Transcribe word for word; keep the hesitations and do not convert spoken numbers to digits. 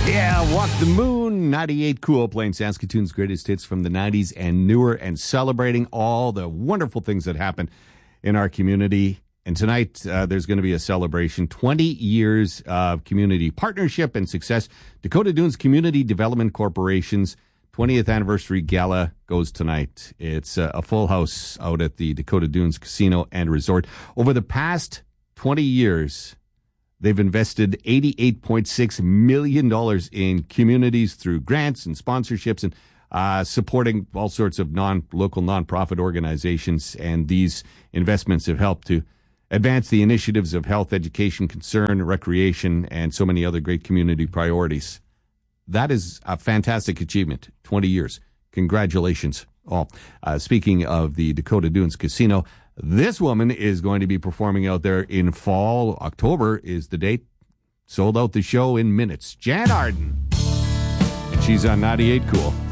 Yeah, Walk the Moon, ninety-eight Cool, playing Saskatoon's greatest hits from the nineties and newer, and celebrating all the wonderful things that happen in our community. And tonight, uh, there's going to be a celebration, twenty years of community partnership and success. Dakota Dunes Community Development Corporation's twentieth anniversary gala goes tonight. It's uh, a full house out at the Dakota Dunes Casino and Resort. Over the past twenty years, they've invested eighty-eight point six million dollars in communities through grants and sponsorships, and uh, supporting all sorts of non local nonprofit organizations. And these investments have helped to advance the initiatives of health, education, concern, recreation, and so many other great community priorities. That is a fantastic achievement. twenty years. Congratulations all. Uh, speaking of the Dakota Dunes Casino, this woman is going to be performing out there in fall. October is the date. Sold out the show in minutes. Jan Arden. And she's on ninety-eight Cool.